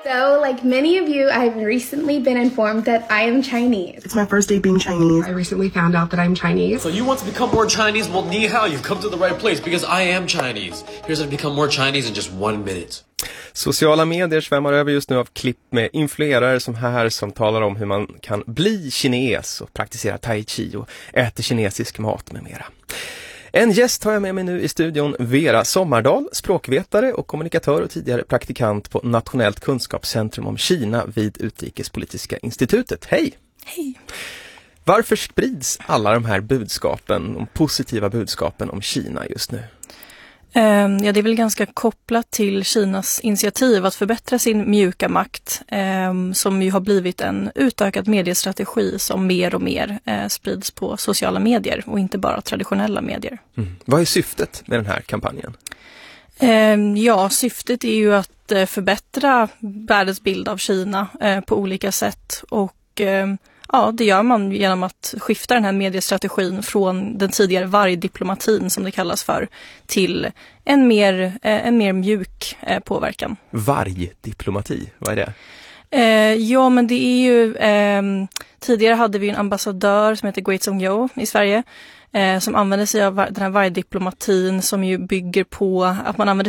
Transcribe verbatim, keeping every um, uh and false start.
So, like many of you, I've recently been informed that I am Chinese. It's my first day being Chinese. I recently found out that I'm Chinese. So you want to become more Chinese? Well, ni hao, you've come to the right place because I am Chinese. Here's how to become more Chinese in just one minute. Sociala medier svämmar över just nu av klipp med influerare som här som talar om hur man kan bli kines och praktisera tai chi och äta kinesisk mat med mera. En gäst har jag med mig nu i studion, Vera Sommardal, språkvetare och kommunikatör och tidigare praktikant på Nationellt kunskapscentrum om Kina vid Utrikespolitiska institutet. Hej! Hej! Varför sprids alla de här budskapen, de positiva budskapen om Kina just nu? Ja, det är väl ganska kopplat till Kinas initiativ att förbättra sin mjuka makt som ju har blivit en utökad mediestrategi som mer och mer sprids på sociala medier och inte bara traditionella medier. Mm. Vad är syftet med den här kampanjen? Ja, syftet är ju att förbättra världens bild av Kina på olika sätt och ja, det gör man genom att skifta den här mediestrategin från den tidigare vargdiplomatin som det kallas för till en mer, en mer mjuk påverkan. Vargdiplomati, vad är det? Eh, ja, men det är ju eh, tidigare hade vi en ambassadör som heter Gui Zhongyo i Sverige eh, som använder sig av den här vargdiplomatin som ju bygger på att man använder